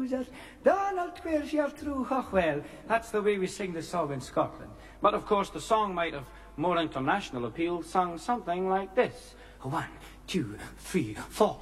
trousers. Donald Queers your true well. That's the way we sing the song in Scotland. But of course the song might have more international appeal, sung something like this. 1, 2, 3, 4.